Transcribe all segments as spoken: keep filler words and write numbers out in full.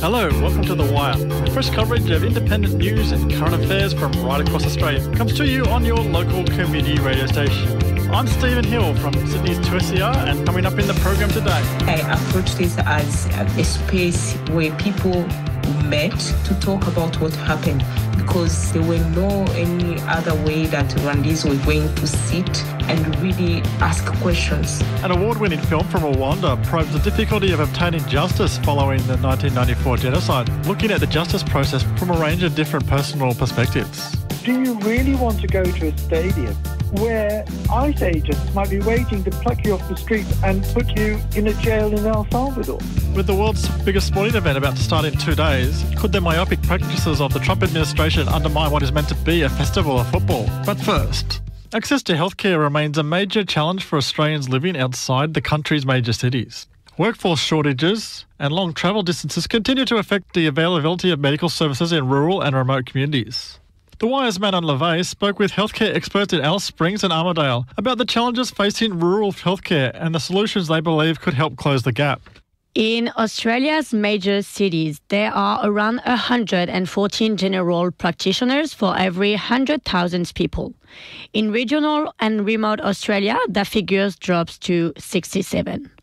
Hello, welcome to The Wire. Fresh coverage of independent news and current affairs from right across Australia comes to you on your local community radio station. I'm Stephen Hill from Sydney's two S E R, and coming up in the program today. I approach this as a space where people met to talk about what happened, because there were no any other way that Rwandese were going to sit and really ask questions. An award-winning film from Rwanda probes the difficulty of obtaining justice following the nineteen ninety-four genocide, looking at the justice process from a range of different personal perspectives. Do you really want to go to a stadium where ICE agents might be waiting to pluck you off the street and put you in a jail in El Salvador? With the world's biggest sporting event about to start in two days, could the myopic practices of the Trump administration undermine what is meant to be a festival of football? But first, access to healthcare remains a major challenge for Australians living outside the country's major cities. Workforce shortages and long travel distances continue to affect the availability of medical services in rural and remote communities. The Wire's Manon LeVay spoke with healthcare experts in Alice Springs and Armidale about the challenges facing rural healthcare and the solutions they believe could help close the gap. In Australia's major cities, there are around one hundred fourteen general practitioners for every one hundred thousand people. In regional and remote Australia, that figure drops to sixty-seven.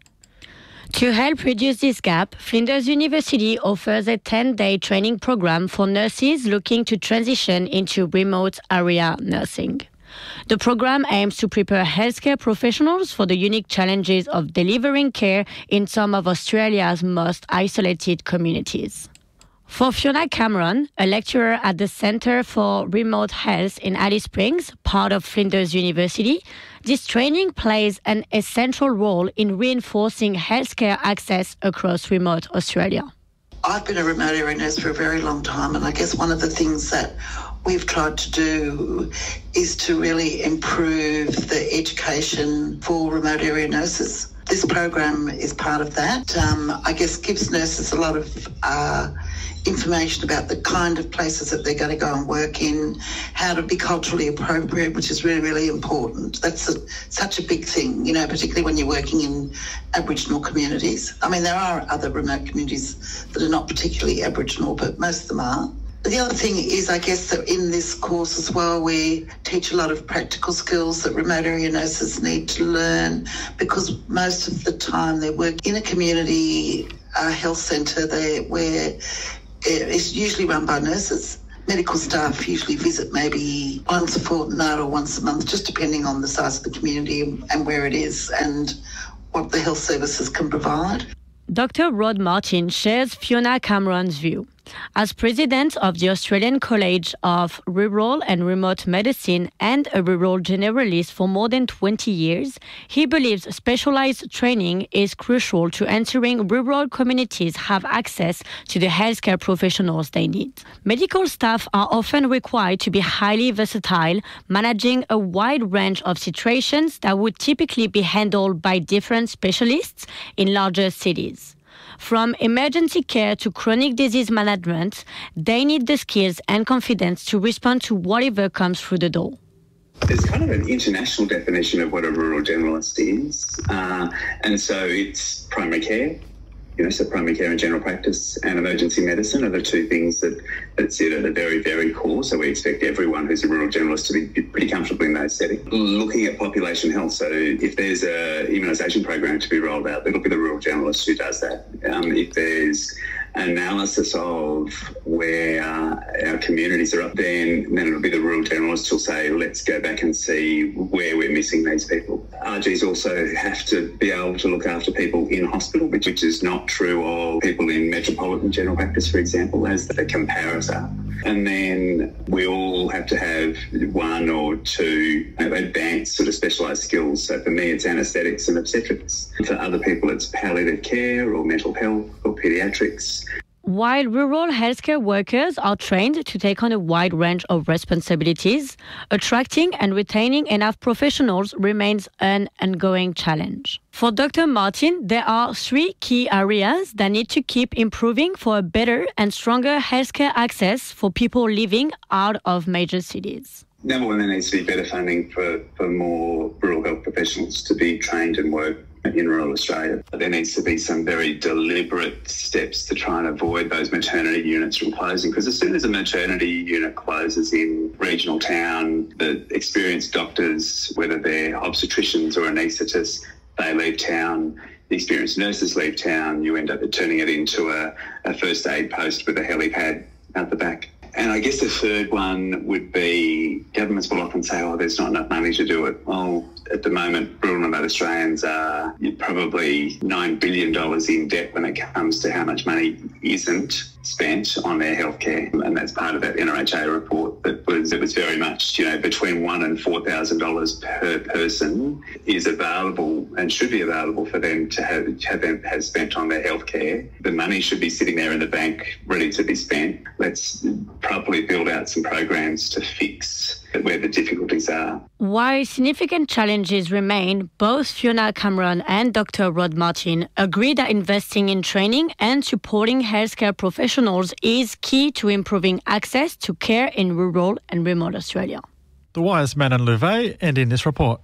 To help reduce this gap, Flinders University offers a ten-day training program for nurses looking to transition into remote area nursing. The program aims to prepare healthcare professionals for the unique challenges of delivering care in some of Australia's most isolated communities. For Fiona Cameron, a lecturer at the Centre for Remote Health in Alice Springs, part of Flinders University, this training plays an essential role in reinforcing healthcare access across remote Australia. I've been a remote area nurse for a very long time, and I guess one of the things that we've tried to do is to really improve the education for remote area nurses. This program is part of that. Um, I guess gives nurses a lot of uh, information about the kind of places that they're going to go and work in, how to be culturally appropriate, which is really, really important. That's a, such a big thing, you know, particularly when you're working in Aboriginal communities. I mean, there are other remote communities that are not particularly Aboriginal, but most of them are. The other thing is, I guess, that in this course as well, we teach a lot of practical skills that remote area nurses need to learn, because most of the time they work in a community uh, health centre there where it's usually run by nurses. Medical staff usually visit maybe once a fortnight or once a month, just depending on the size of the community and where it is and what the health services can provide. Doctor Rod Martin shares Fiona Cameron's view. As president of the Australian College of Rural and Remote Medicine and a rural generalist for more than twenty years, he believes specialized training is crucial to ensuring rural communities have access to the healthcare professionals they need. Medical staff are often required to be highly versatile, managing a wide range of situations that would typically be handled by different specialists in larger cities. From emergency care to chronic disease management, they need the skills and confidence to respond to whatever comes through the door. There's kind of an international definition of what a rural generalist is. Uh, and so it's primary care, you know, so primary care and general practice and emergency medicine are the two things that, that sit at the very, very core. So we expect everyone who's a rural generalist to be pretty comfortable in those settings. Looking at population health, so if there's a immunisation program to be rolled out, it'll be the rural generalist who does that. Um, if there's analysis of where uh, our communities are up, then, then it'll be the rural generalist who'll say, let's go back and see where we're missing these people. R Gs also have to be able to look after people in hospital, which, which is not true of people in metropolitan general practice, for example, as the comparers are. And then we all have to have one or two you know, advanced sort of specialised skills. So for me, it's anaesthetics and obstetrics. For other people, it's palliative care or mental health or paediatrics. While rural healthcare workers are trained to take on a wide range of responsibilities, attracting and retaining enough professionals remains an ongoing challenge. For Doctor Martin, there are three key areas that need to keep improving for a better and stronger healthcare access for people living out of major cities. Number one, there needs to be better funding for, for more rural health professionals to be trained and work in rural Australia. There needs to be some very deliberate steps to try and avoid those maternity units from closing, because as soon as a maternity unit closes in regional town, the experienced doctors, whether they're obstetricians or anaesthetists, they leave town. The experienced nurses leave town. You end up turning it into a, a first aid post with a helipad out the back. And I guess the third one would be governments will often say, oh, there's not enough money to do it. Well, at the moment, rural and remote Australians are probably nine billion dollars in debt when it comes to how much money isn't spent on their healthcare. And that's part of that N R H A report that was, it was very much, you know, between one and four thousand dollars per person is available and should be available for them to have, have, them, have spent on their healthcare. The money should be sitting there in the bank ready to be spent. Let's properly build out some programs to fix where the difficulties are. While significant challenges remain, both Fiona Cameron and Doctor Rod Martin agree that investing in training and supporting healthcare professionals is key to improving access to care in rural and remote Australia. The Wire's Manon Louvet ending this report.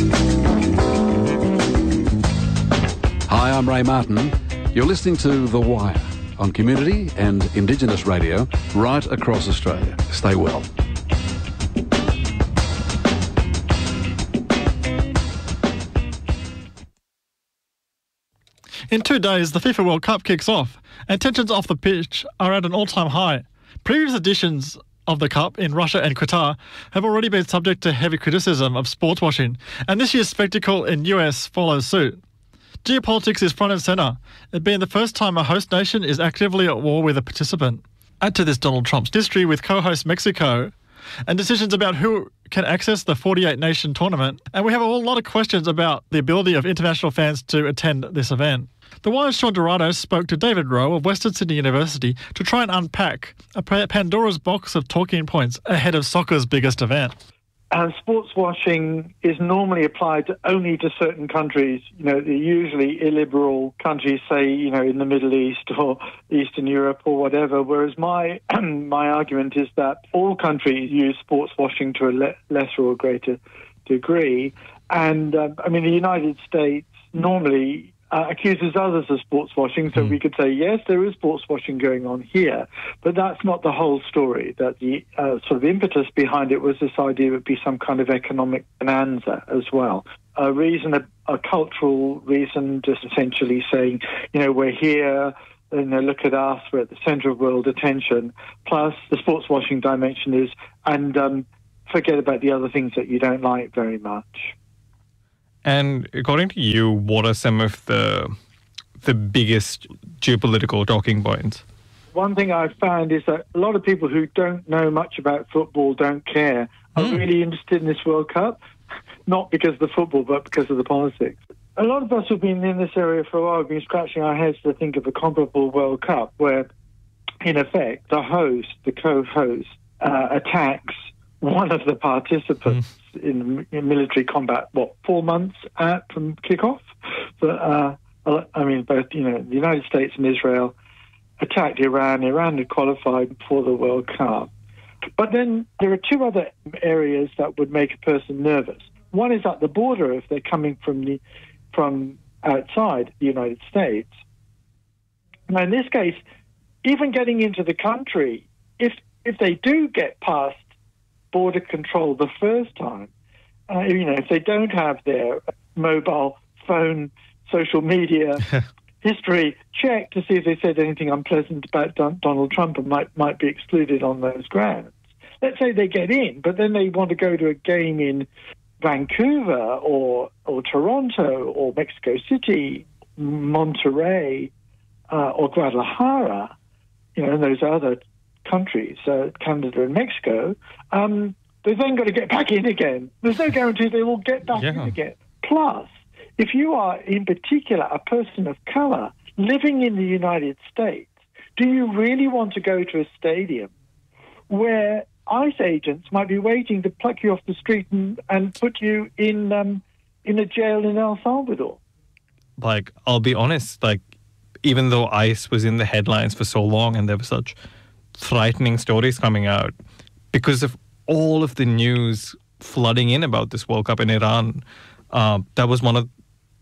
Hi, I'm Ray Martin. You're listening to The Wire on Community and Indigenous radio right across Australia. Stay well. In two days, the FIFA World Cup kicks off, and tensions off the pitch are at an all-time high. Previous editions of the Cup in Russia and Qatar have already been subject to heavy criticism of sports washing, and this year's spectacle in U S follows suit. Geopolitics is front and centre, it being the first time a host nation is actively at war with a participant. Add to this Donald Trump's history with co-host Mexico, and decisions about who can access the forty-eight nation tournament, and we have a whole lot of questions about the ability of international fans to attend this event. The Wire's Sean Dorado spoke to David Rowe of Western Sydney University to try and unpack a Pandora's box of talking points ahead of soccer's biggest event. And sports washing is normally applied only to certain countries. You know, they're usually illiberal countries, say, you know, in the Middle East or Eastern Europe or whatever. Whereas my my argument is that all countries use sports washing to a le- lesser or greater degree. And, uh, I mean, the United States normally Uh, accuses others of sports washing, so mm. we could say, yes, there is sports washing going on here, but that's not the whole story. That the uh, sort of impetus behind it was this idea it would be some kind of economic bonanza as well. A reason, a, a cultural reason, just essentially saying, you know, we're here, you know, look at us, we're at the centre of world attention, plus the sports washing dimension is, and um, forget about the other things that you don't like very much. And according to you, what are some of the the biggest geopolitical talking points? One thing I've found is that a lot of people who don't know much about football, don't care, are mm. really interested in this World Cup, not because of the football, but because of the politics. A lot of us who've been in this area for a while have been scratching our heads to think of a comparable World Cup where, in effect, the host, the co-host, uh, attacks one of the participants mm. in, in military combat, what, four months at from kickoff? But, uh, I mean, both, you know, the United States and Israel attacked Iran. Iran had qualified for the World Cup. But then there are two other areas that would make a person nervous. One is at the border if they're coming from the from outside the United States. Now, in this case, even getting into the country, if if they do get past border control the first time, uh, you know, if they don't have their mobile phone, social media history checked to see if they said anything unpleasant about Don- Donald Trump and might might be excluded on those grounds. Let's say they get in, but then they want to go to a game in Vancouver or or Toronto or Mexico City, Monterrey, uh, or Guadalajara, you know, and those other countries, uh, Canada and Mexico, um, they've then got to get back in again. There's no guarantee they will get back yeah. in again. Plus, if you are, in particular, a person of colour living in the United States, do you really want to go to a stadium where ICE agents might be waiting to pluck you off the street and, and put you in um, in a jail in El Salvador? Like, I'll be honest, like, even though ICE was in the headlines for so long and there were such frightening stories coming out, because of all of the news flooding in about this World Cup in Iran, uh, that was one of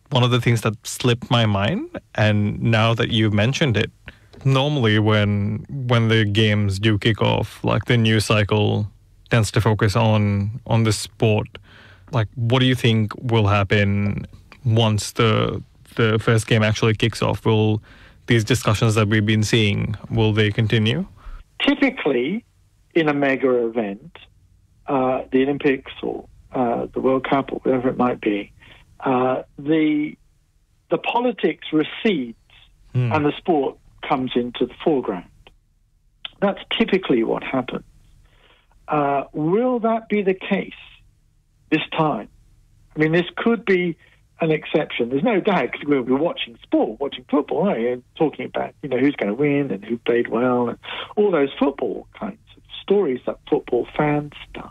one of the things that slipped my mind, and now that you've mentioned it, normally when when the games do kick off, like the news cycle tends to focus on on the sport. Like, what do you think will happen once the the first game actually kicks off? Will these discussions that we've been seeing, will they continue? Typically, in a mega event, uh, the Olympics or uh, the World Cup or whatever it might be, uh, the the politics recedes mm. and the sport comes into the foreground. That's typically what happens. Uh, will that be the case this time? I mean, this could be an exception. There's no doubt, because we'll be watching sport, watching football, aren't you? Talking about, you know, who's going to win and who played well and all those football kinds of stories that football fans start.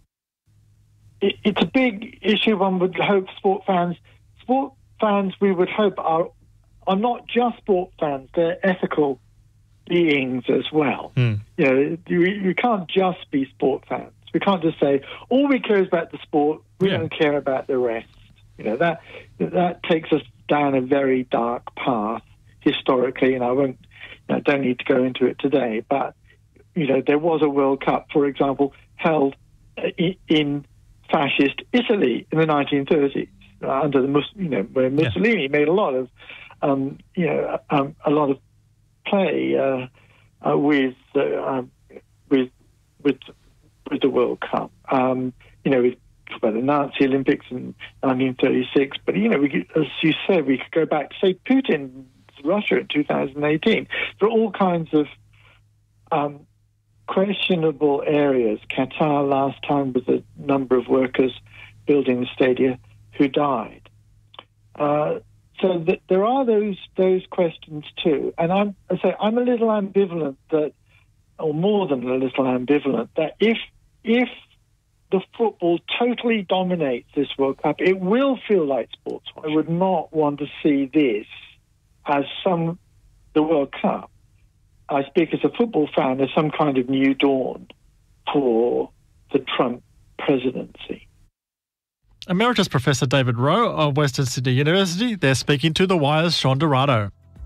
It, it's a big issue. One would hope sport fans, sport fans we would hope are are not just sport fans, they're ethical beings as well. Mm. You know, we, we can't just be sport fans. We can't just say, all we care is about the sport, we yeah. don't care about the rest. You know, that that takes us down a very dark path historically, and I won't, you know, don't need to go into it today, but, you know, there was a World Cup, for example, held in fascist Italy in the nineteen thirties, uh, under the, Mus- you know, where Mussolini yeah. made a lot of, um, you know, um, a lot of play uh, uh, with, uh, um, with, with, with the World Cup. Um, you know, we talk about the Nazi Olympics in nineteen thirty-six, but, you know, we could, as you said, we could go back to, say, Putin's Russia in two thousand eighteen. There are all kinds of um, questionable areas. Qatar last time was a number of workers building the stadia who died. Uh, so th- there are those those questions too. And I'm, I say I'm a little ambivalent that, or more than a little ambivalent, that if if the football totally dominates this World Cup, it will feel like sports. I would not want to see this as some the World Cup. I speak as a football fan, as some kind of new dawn for the Trump presidency. Emeritus Professor David Rowe of Western Sydney University. They're speaking to The Wire's Sean Dorado.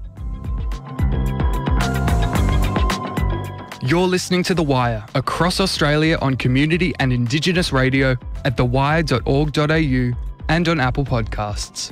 You're listening to The Wire across Australia on community and Indigenous radio at the wire dot org dot a u and on Apple Podcasts.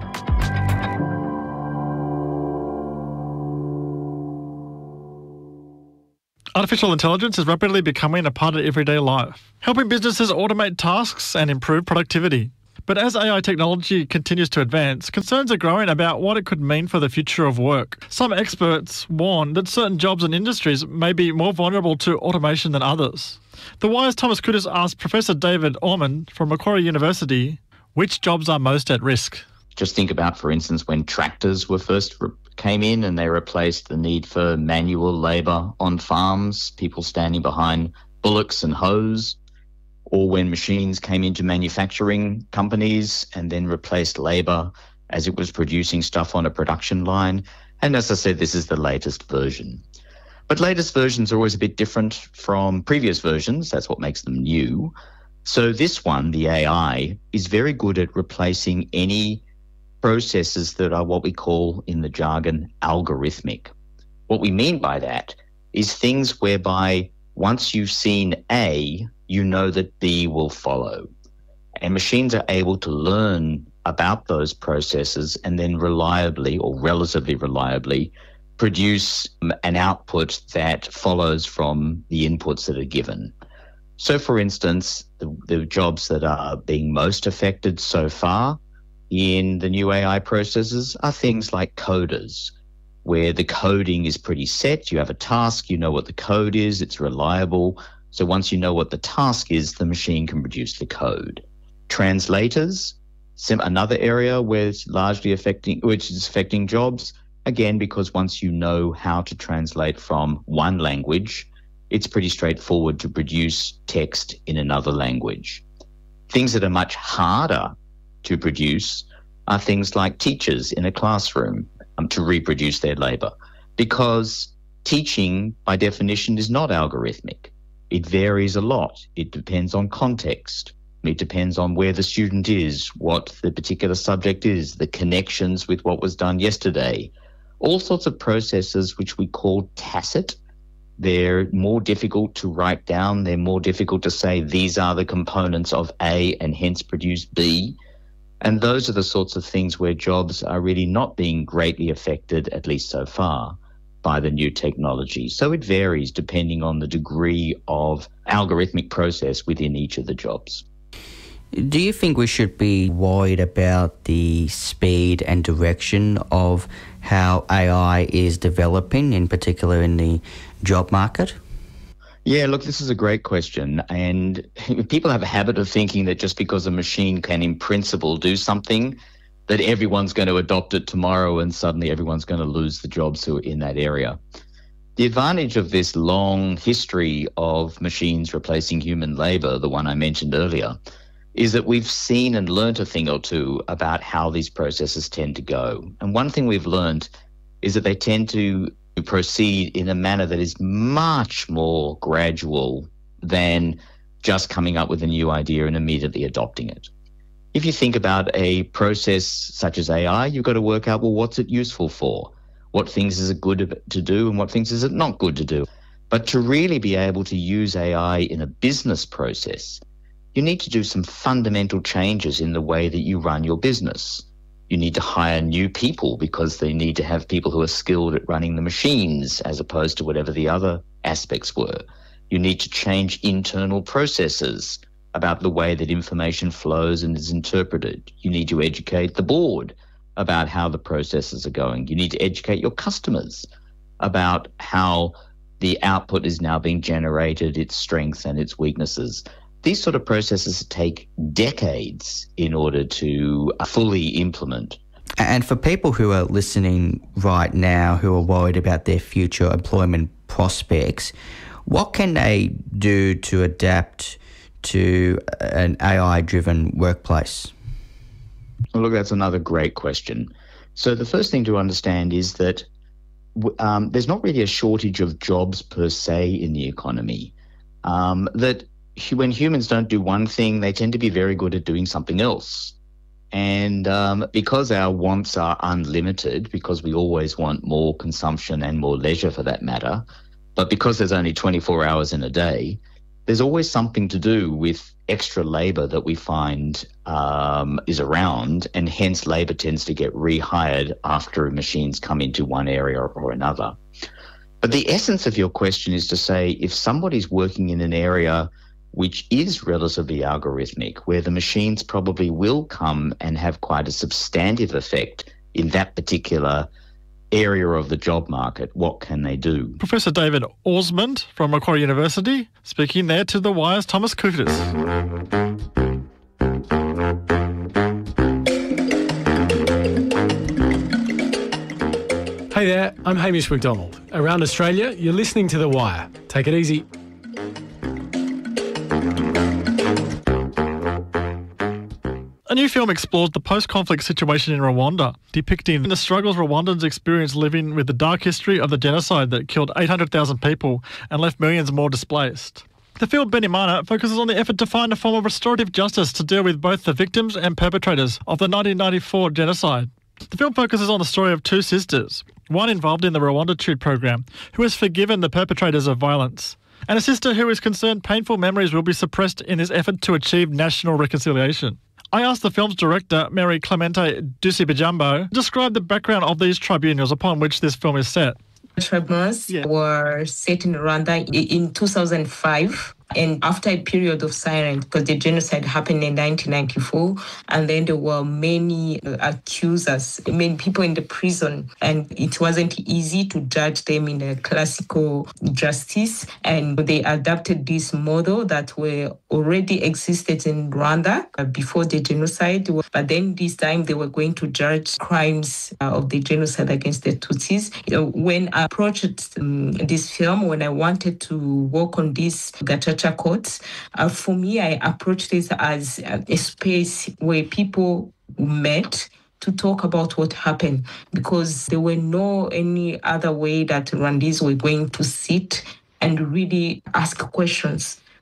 Artificial intelligence is rapidly becoming a part of everyday life, helping businesses automate tasks and improve productivity. But as A I technology continues to advance, concerns are growing about what it could mean for the future of work. Some experts warn that certain jobs and industries may be more vulnerable to automation than others. The Wire's Thomas Kudis asked Professor David Orman from Macquarie University which jobs are most at risk. Just think about, for instance, when tractors were first re- came in and they replaced the need for manual labour on farms, people standing behind bullocks and hoes, or when machines came into manufacturing companies and then replaced labour as it was producing stuff on a production line. And as I said, this is the latest version. But latest versions are always a bit different from previous versions. That's what makes them new. So this one, the A I, is very good at replacing any processes that are what we call in the jargon algorithmic. What we mean by that is things whereby once you've seen A, you know that B will follow. And machines are able to learn about those processes and then reliably or relatively reliably produce an output that follows from the inputs that are given. So, for instance, the, the jobs that are being most affected so far in the new A I processes are things like coders, where the coding is pretty set. You have a task, you know what the code is, it's reliable. So once you know what the task is, the machine can produce the code. Translators, another area where it's largely affecting, which is affecting jobs, again, because once you know how to translate from one language, it's pretty straightforward to produce text in another language. Things that are much harder to produce are things like teachers in a classroom um, to reproduce their labour, because teaching, by definition, is not algorithmic. It varies a lot. It depends on context. It depends on where the student is, what the particular subject is, the connections with what was done yesterday. All sorts of processes which we call tacit. They're more difficult to write down. They're more difficult to say these are the components of A and hence produce B. And those are the sorts of things where jobs are really not being greatly affected, at least so far, by the new technology. So it varies depending on the degree of algorithmic process within each of the jobs. Do you think we should be worried about the speed and direction of how A I is developing, in particular in the job market? Yeah, look, this is a great question. And people have a habit of thinking that just because a machine can, in principle, do something, that everyone's going to adopt it tomorrow and suddenly everyone's going to lose the jobs who are in that area. The advantage of this long history of machines replacing human labour, the one I mentioned earlier, is that we've seen and learnt a thing or two about how these processes tend to go. And one thing we've learnt is that they tend to proceed in a manner that is much more gradual than just coming up with a new idea and immediately adopting it. If you think about a process such as A I, you've got to work out, well, what's it useful for? What things is it good to do and what things is it not good to do? But to really be able to use A I in a business process, you need to do some fundamental changes in the way that you run your business. You need to hire new people because they need to have people who are skilled at running the machines as opposed to whatever the other aspects were. You need to change internal processes about the way that information flows and is interpreted. You need to educate the board about how the processes are going. You need to educate your customers about how the output is now being generated, its strengths and its weaknesses. These sort of processes take decades in order to fully implement. And for people who are listening right now who are worried about their future employment prospects, what can they do to adapt to an A I-driven workplace? Well, look, that's another great question. So the first thing to understand is that um, there's not really a shortage of jobs per se in the economy. Um, that when humans don't do one thing, they tend to be very good at doing something else. And um, because our wants are unlimited, because we always want more consumption and more leisure for that matter, but because there's only twenty-four hours in a day, there's always something to do with extra labour that we find um, is around, and hence labour tends to get rehired after machines come into one area or another. But the essence of your question is to say, if somebody's working in an area which is relatively algorithmic, where the machines probably will come and have quite a substantive effect in that particular area of the job market, what can they do? Professor David Osmond from Macquarie University, speaking there to The Wire's Thomas Koutis. Hey there, I'm Hamish McDonald. Around Australia, you're listening to The Wire. Take it easy. A new film explores the post-conflict situation in Rwanda, depicting the struggles Rwandans experience living with the dark history of the genocide that killed eight hundred thousand people and left millions more displaced. The film Benimana focuses on the effort to find a form of restorative justice to deal with both the victims and perpetrators of the nineteen ninety-four genocide. The film focuses on the story of two sisters, one involved in the Rwanditude program, who has forgiven the perpetrators of violence, and a sister who is concerned painful memories will be suppressed in this effort to achieve national reconciliation. I asked the film's director, Mary Clemente Dusibijambo, to describe the background of these tribunals upon which this film is set. Tribunals yeah. were set in Rwanda in two thousand five. And after a period of silence, because the genocide happened in nineteen ninety-four, and then there were many accusers, many people in the prison, and it wasn't easy to judge them in a classical justice. And they adapted this model that were already existed in Rwanda before the genocide. But then this time they were going to judge crimes of the genocide against the Tutsis. When I approached um, this film, when I wanted to work on this Gacaca courts, uh, for me, I approached this as a space where people met to talk about what happened, because there were no any other way that Rwandese were going to sit and really ask questions.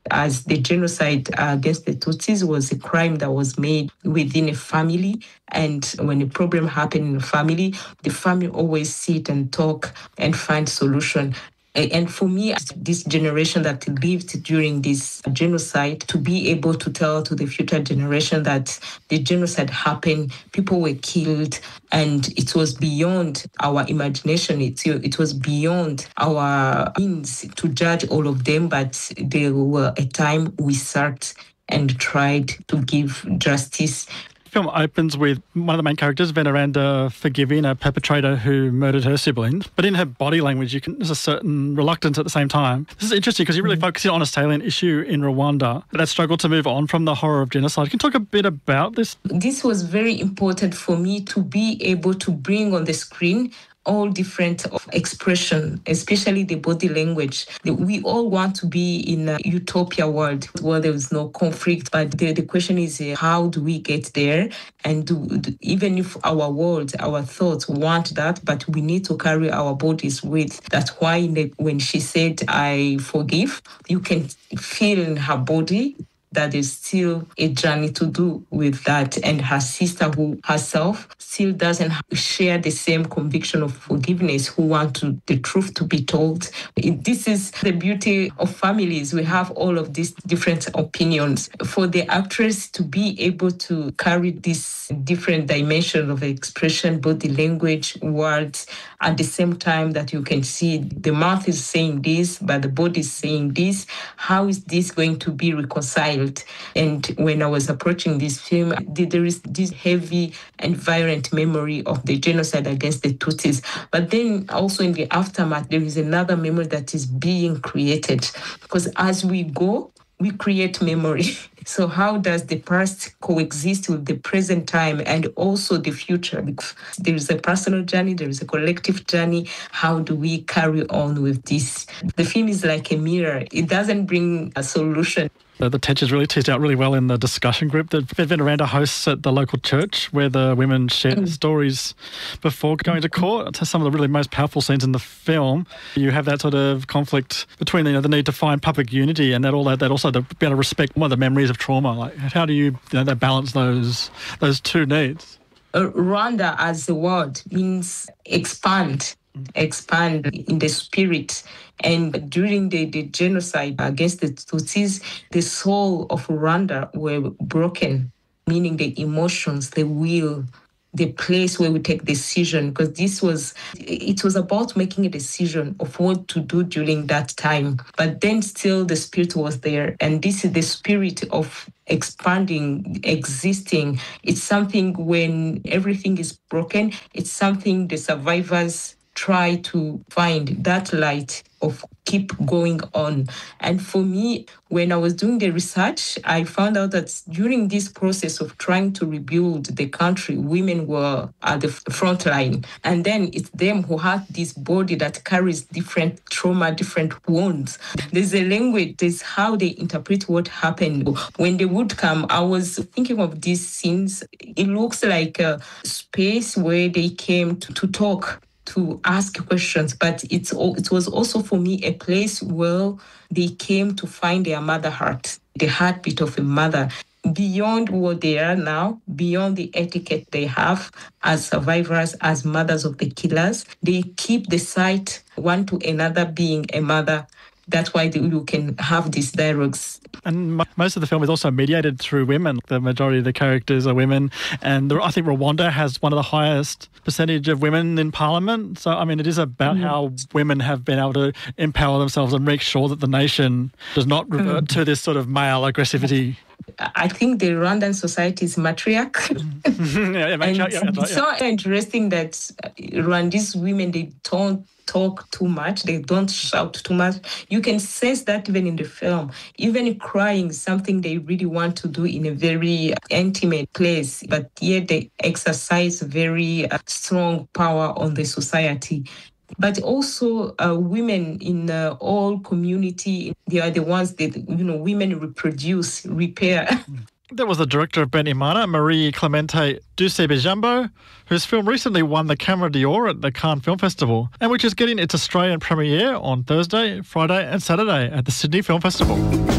as the genocide against the Tutsis was a crime that was made within a family. And when a problem happened in a family, the family always sit and talk and find solution. And for me, this generation that lived during this genocide, to be able to tell to the future generation that the genocide happened, people were killed, and it was beyond our imagination. It, it was beyond our means to judge all of them, but there were a time we sat and tried to give justice. The film opens with one of the main characters, Veneranda, forgiving a perpetrator who murdered her siblings. But in her body language, you can, there's a certain reluctance at the same time. This is interesting because you're really focusing on a salient issue in Rwanda that struggled to move on from the horror of genocide. Can you talk a bit about this? This was very important for me to be able to bring on the screen all different expression, especially the body language. We all want to be in a utopia world where there is no conflict, but the, the question is uh, how do we get there? And do, do, even if our world, our thoughts want that, but we need to carry our bodies with. That's why the, when she said, I forgive, you can feel in her body that there's still a journey to do with that. And her sister, who herself still doesn't share the same conviction of forgiveness, who want to, the truth to be told. This is the beauty of families. We have all of these different opinions. For the actress to be able to carry this different dimension of expression, body language, words, at the same time that you can see the mouth is saying this, but the body is saying this, how is this going to be reconciled? And when I was approaching this film, there is this heavy and violent memory of the genocide against the Tutsis. But then also in the aftermath, there is another memory that is being created. Because as we go, we create memory. So how does the past coexist with the present time and also the future? Because there is a personal journey, there is a collective journey. How do we carry on with this? The film is like a mirror. It doesn't bring a solution. The, the tensions really teased out really well in the discussion group that Veneranda hosts at the local church, where the women share mm. stories before going to court. It's some of the really most powerful scenes in the film. You have that sort of conflict between, you know, the need to find public unity and that all that, that also to be able to respect one of the memories of trauma. Like, how do you, you know, balance those those two needs? Uh, Rwanda as a word means expand. expand in the spirit. And during the, the genocide against the Tutsis, the soul of Rwanda were broken, meaning the emotions, the will, the place where we take decision, because this was, it was about making a decision of what to do during that time. But then still the spirit was there. And this is the spirit of expanding, existing. It's something when everything is broken, it's something the survivors try to find that light of keep going on. And for me, when I was doing the research, I found out that during this process of trying to rebuild the country, women were at the front line. And then it's them who have this body that carries different trauma, different wounds. There's a language, there's how they interpret what happened. When they would come, I was thinking of these scenes. It looks like a space where they came to, to talk, to ask questions, but it's it was also for me a place where they came to find their mother heart, the heartbeat of a mother, beyond what they are now, beyond the etiquette they have as survivors, as mothers of the killers. They keep the sight one to another being a mother. That's why you can have these dialogues. And most of the film is also mediated through women. The majority of the characters are women. And I think Rwanda has one of the highest percentage of women in parliament. So, I mean, it is about mm. how women have been able to empower themselves and make sure that the nation does not revert mm. to this sort of male aggressivity. I think the Rwandan society is matriarch. yeah, yeah, matriarch, yeah, it's right, yeah. so interesting that Rwandese women, they don't talk too much, they don't shout too much. You can sense that even in the film. Even crying is something they really want to do in a very intimate place, but yet they exercise very uh, strong power on the society. But also uh, women in uh, all community, they are the ones that, you know, women reproduce, repair. That was the director of Ben Imana, Marie Clemente Dusebejambo, whose film recently won the Camera d'Or at the Cannes Film Festival, and which is getting its Australian premiere on Thursday, Friday and Saturday at the Sydney Film Festival.